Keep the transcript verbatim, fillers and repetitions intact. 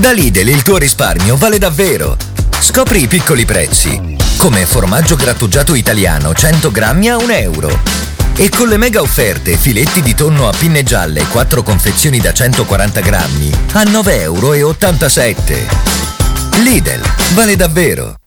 Da Lidl il tuo risparmio vale davvero. Scopri i piccoli prezzi, come formaggio grattugiato italiano cento grammi a un euro. E con le mega offerte filetti di tonno a pinne gialle quattro confezioni da centoquaranta grammi a nove e ottantasette euro. Lidl, vale davvero.